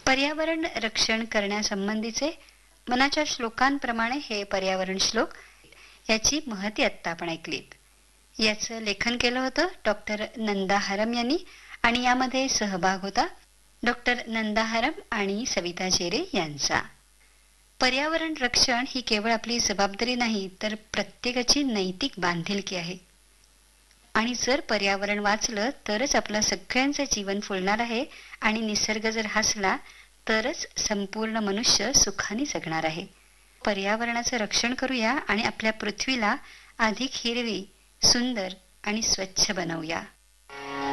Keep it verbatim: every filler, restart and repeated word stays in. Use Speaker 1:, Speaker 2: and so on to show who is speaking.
Speaker 1: पर्यावरण रक्षण करण्यासंबंधीचे मनाच्या श्लोकांप्रमाणे हे पर्यावरण श्लोक याची महती आत्ता आपण ऐकलीत. याचं लेखन केलं होतं डॉक्टर नंदा हरम यांनी आणि यामध्ये सहभाग होता डॉक्टर नंदा हरम आणि सविता चेरे यांचा. पर्यावरण रक्षण ही केवळ आपली जबाबदारी नाही तर प्रत्येकाची नैतिक बांधिलकी आहे. आणि जर पर्यावरण वाचलं तरच आपलं सगळ्यांचं जीवन फुलणार आहे आणि निसर्ग जर हसला तरच संपूर्ण मनुष्य सुखाने जगणार आहे. पर्यावरणाचं रक्षण करूया आणि आपल्या पृथ्वीला अधिक हिरवी, सुंदर आणि स्वच्छ बनवूया.